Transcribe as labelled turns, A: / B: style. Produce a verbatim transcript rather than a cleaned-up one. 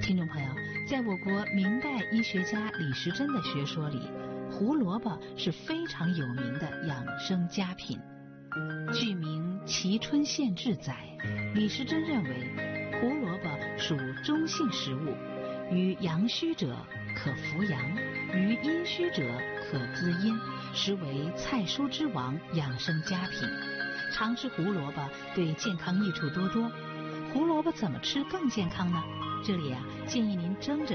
A: 听众朋友，在我国明代医学家李时珍的学说里，胡萝卜是非常有名的养生佳品。据明《齐春县志》载，李时珍认为胡萝卜属中性食物，于阳虚者可扶阳，于阴虚者可滋阴，实为菜蔬之王，养生佳品。常吃胡萝卜对健康益处多多。胡萝卜怎么吃更健康呢？这里啊，建议您蒸着